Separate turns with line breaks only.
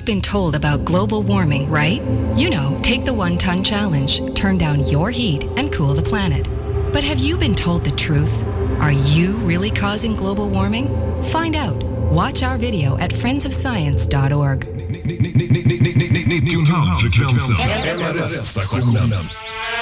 You've been told about global warming, right? You know, take the 1 ton challenge, turn down your heat and cool the planet. But have you been told the truth? Are you really causing global warming? Find out. Watch our video at friendsofscience.org.
95 frekvensen.